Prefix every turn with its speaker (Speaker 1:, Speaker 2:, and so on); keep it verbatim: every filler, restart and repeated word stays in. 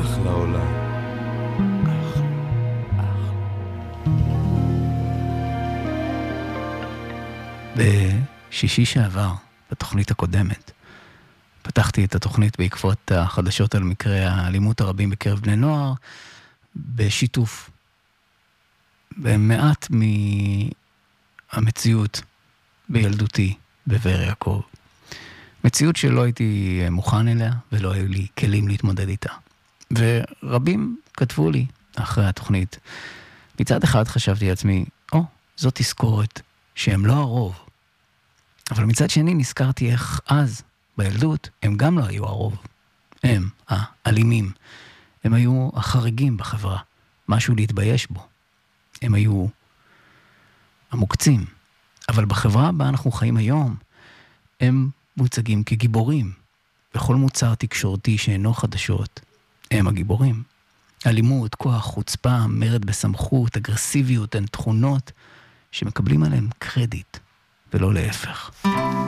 Speaker 1: אחלה עולם.
Speaker 2: בשישי שעבר, בתוכנית הקודמת, פתחתי את התוכנית בעקבות החדשות על מקרי האלימות הרבים בקרב בני נוער, בשיתוף במעט מהמציאות בילדותי בבאר יעקב. מציאות שלא הייתי מוכן אליה ולא היו לי כלים להתמודד איתה. ורבים כתבו לי אחרי התוכנית. מצד אחד חשבתי לעצמי, או, זאת תזכורת שהם לא הרוב. אבל מצד שני נזכרתי איך אז, בילדות, הם גם לא היו הרוב. הם, האלימים. הם היו החריגים בחברה. משהו להתבייש בו. הם היו המוקצים. אבל בחברה בה אנחנו חיים היום, הם מוצגים כגיבורים. בכל מוצר תקשורתי שאינו חדשות, הם הגיבורים. אלימות, כוח, חוצפה, מרד בסמכות, אגרסיביות, הן תכונות שמקבלים עליהם קרדיט, ולא להפך.